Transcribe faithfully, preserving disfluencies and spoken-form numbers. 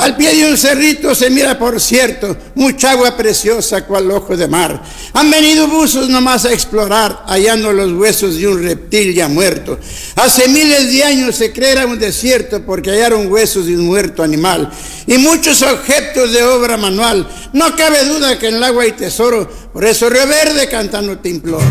Al pie de un cerrito se mira, por cierto, mucha agua preciosa cual ojo de mar. Han venido buzos nomás a explorar, hallando los huesos de un reptil ya muerto. Hace miles de años se creera un desierto porque hallaron huesos de un muerto animal y muchos objetos de obra manual. No cabe duda que en el agua hay tesoro, por eso Río Verde cantando te imploro.